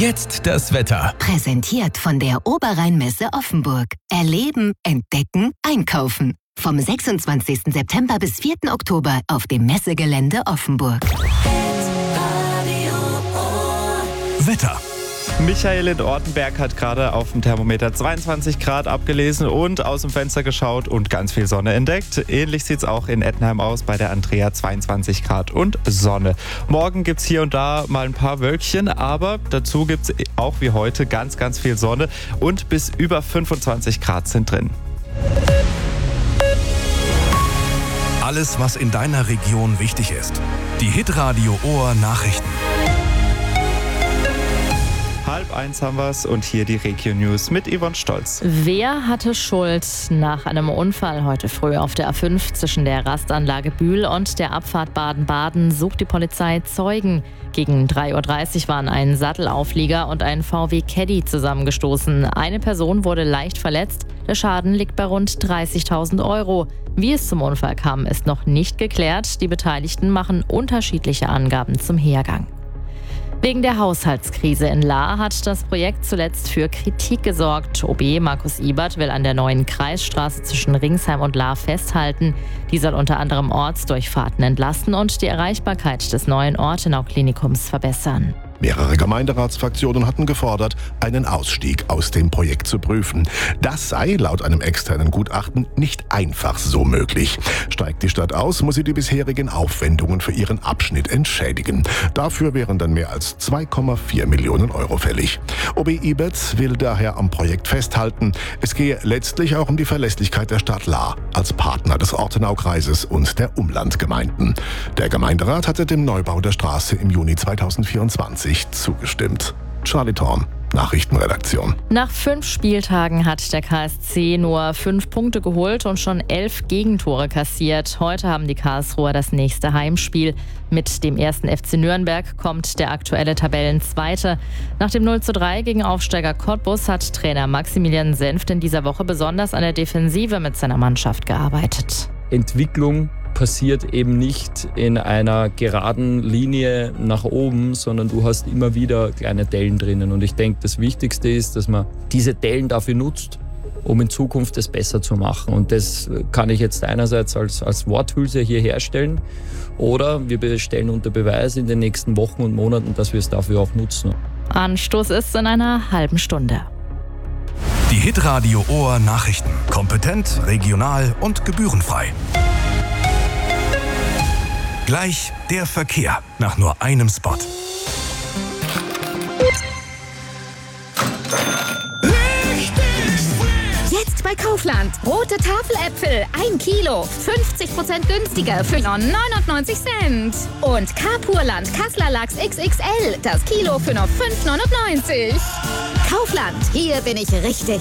jetzt das Wetter. Präsentiert von der Oberrheinmesse Offenburg. Erleben, entdecken, einkaufen. Vom 26. September bis 4. Oktober auf dem Messegelände Offenburg. Wetter. Michael in Ortenberg hat gerade auf dem Thermometer 22 Grad abgelesen und aus dem Fenster geschaut und ganz viel Sonne entdeckt. Ähnlich sieht es auch in Ettenheim aus, bei der Andrea 22 Grad und Sonne. Morgen gibt es hier und da mal ein paar Wölkchen, aber dazu gibt es auch wie heute ganz, ganz viel Sonne und bis über 25 Grad sind drin. Alles, was in deiner Region wichtig ist. Die Hitradio Ohr Nachrichten. 12:30 haben wir es und hier die Regio-News mit Yvonne Stolz. Wer hatte Schuld? Nach einem Unfall heute früh auf der A5 zwischen der Rastanlage Bühl und der Abfahrt Baden-Baden sucht die Polizei Zeugen. Gegen 3:30 Uhr waren ein Sattelauflieger und ein VW Caddy zusammengestoßen. Eine Person wurde leicht verletzt. Der Schaden liegt bei rund 30.000 €. Wie es zum Unfall kam, ist noch nicht geklärt. Die Beteiligten machen unterschiedliche Angaben zum Hergang. Wegen der Haushaltskrise in Lahr hat das Projekt zuletzt für Kritik gesorgt. OB Markus Ibert will an der neuen Kreisstraße zwischen Ringsheim und Lahr festhalten. Die soll unter anderem Ortsdurchfahrten entlasten und die Erreichbarkeit des neuen Ortenau-Klinikums verbessern. Mehrere Gemeinderatsfraktionen hatten gefordert, einen Ausstieg aus dem Projekt zu prüfen. Das sei laut einem externen Gutachten nicht einfach so möglich. Steigt die Stadt aus, muss sie die bisherigen Aufwendungen für ihren Abschnitt entschädigen. Dafür wären dann mehr als 2,4 Millionen € fällig. OB Ibert will daher am Projekt festhalten. Es gehe letztlich auch um die Verlässlichkeit der Stadt Lahr als Partner des Ortenaukreises und der Umlandgemeinden. Der Gemeinderat hatte dem Neubau der Straße im Juni 2024 zugestimmt. Charlie Thorn, Nachrichtenredaktion. Nach 5 Spieltagen hat der KSC nur 5 Punkte geholt und schon 11 Gegentore kassiert. Heute haben die Karlsruher das nächste Heimspiel. Mit dem 1. FC Nürnberg kommt der aktuelle Tabellenzweite. Nach dem 0:3 gegen Aufsteiger Cottbus hat Trainer Maximilian Senft in dieser Woche besonders an der Defensive mit seiner Mannschaft gearbeitet. Entwicklung passiert eben nicht in einer geraden Linie nach oben, sondern du hast immer wieder kleine Dellen drinnen. Und ich denke, das Wichtigste ist, dass man diese Dellen dafür nutzt, um in Zukunft es besser zu machen. Und das kann ich jetzt einerseits als Worthülse hier herstellen oder wir stellen unter Beweis in den nächsten Wochen und Monaten, dass wir es dafür auch nutzen. Anstoß ist in einer halben Stunde. Die Hitradio Ohr Nachrichten. Kompetent, regional und gebührenfrei. Gleich der Verkehr nach nur einem Spot. Jetzt bei Kaufland. Rote Tafeläpfel, 1 Kilo, 50% günstiger für 99 Cent. Und Carpurland Kassler Lachs XXL, das Kilo für nur 5,99. Kaufland, hier bin ich richtig.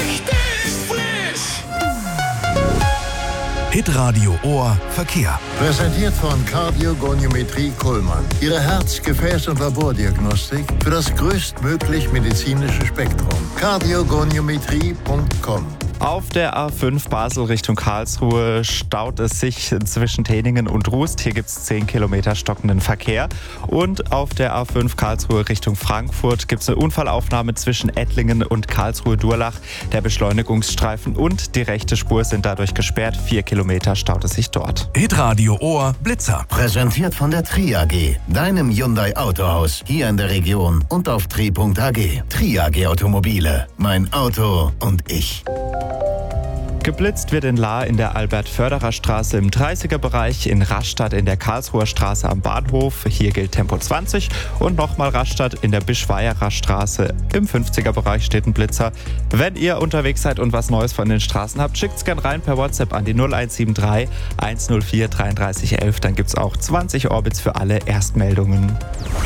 Hitradio Ohr Verkehr. Präsentiert von Kardiogoniometrie Kuhlmann. Ihre Herz-, Gefäß- und Labordiagnostik für das größtmöglich medizinische Spektrum. Kardiogoniometrie.com. Auf der A5 Basel Richtung Karlsruhe staut es sich zwischen Teningen und Rust. Hier gibt es 10 Kilometer stockenden Verkehr. Und auf der A5 Karlsruhe Richtung Frankfurt gibt es eine Unfallaufnahme zwischen Ettlingen und Karlsruhe-Durlach. Der Beschleunigungsstreifen und die rechte Spur sind dadurch gesperrt. 4 Kilometer staut es sich dort. Hitradio Ohr Blitzer. Präsentiert von der Tri AG, deinem Hyundai Autohaus hier in der Region und auf tri.ag. Tri AG Automobile, mein Auto und ich. Geblitzt wird in Lahr in der Albert-Förderer-Straße im 30er-Bereich, in Rastatt in der Karlsruher Straße am Bahnhof. Hier gilt Tempo 20 und nochmal Rastatt in der Bischweierer Straße im 50er-Bereich steht ein Blitzer. Wenn ihr unterwegs seid und was Neues von den Straßen habt, schickt's gern rein per WhatsApp an die 0173 104 33 11. Dann gibt's auch 20 Orbits für alle Erstmeldungen.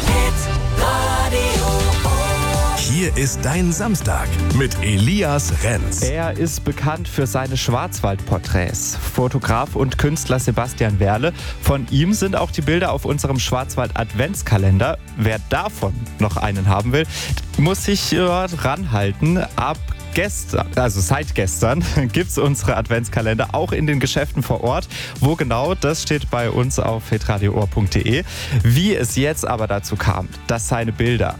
Hier ist dein Samstag mit Elias Renz. Er ist bekannt für seine Schwarzwaldporträts. Fotograf und Künstler Sebastian Werle. Von ihm sind auch die Bilder auf unserem Schwarzwald-Adventskalender. Wer davon noch einen haben will, muss sich ranhalten. Seit gestern gibt es unsere Adventskalender auch in den Geschäften vor Ort. Wo genau, das steht bei uns auf hitradioohr.de. Wie es jetzt aber dazu kam, dass seine Bilder